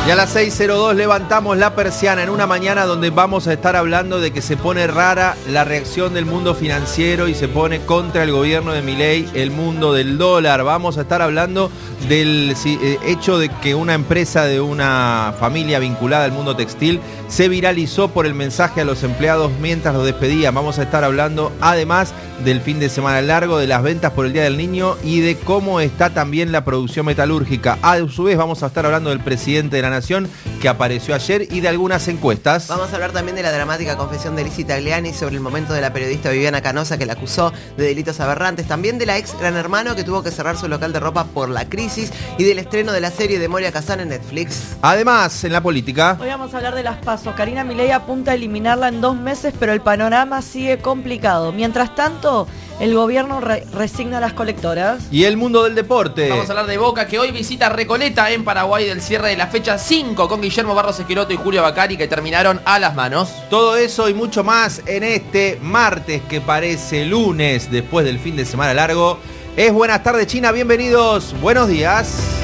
Y a las 6:02 levantamos la persiana en una mañana donde vamos a estar hablando de que se pone rara la reacción del mundo financiero y se pone contra el gobierno de Milei el mundo del dólar. Vamos a estar hablando del hecho de que una empresa de una familia vinculada al mundo textil se viralizó por el mensaje a los empleados mientras los despedían. Vamos a estar hablando además del fin de semana largo, de las ventas por el Día del Niño y de cómo está también la producción metalúrgica. A su vez vamos a estar hablando del presidente de la Nación que apareció ayer y de algunas encuestas. Vamos a hablar también de la dramática confesión de Lizzy Tagliani sobre el momento de la periodista Viviana Canosa que la acusó de delitos aberrantes. También de la ex Gran Hermano que tuvo que cerrar su local de ropa por la crisis y del estreno de la serie de Moria Kazan en Netflix. Además, en la política. Hoy vamos a hablar de las PASO. Karina Milei apunta a eliminarla en 2 meses, pero el panorama sigue complicado. Mientras tanto, el gobierno resigna a las colectoras. Y el mundo del deporte. Vamos a hablar de Boca, que hoy visita Recoleta en Paraguay del cierre de la fecha 5 con Guillermo Barros Esqueloto y Julio Bacari, que terminaron a las manos. Todo eso y mucho más en este martes que parece lunes después del fin de semana largo. Es Buenas tardes, China. Bienvenidos. Buenos días.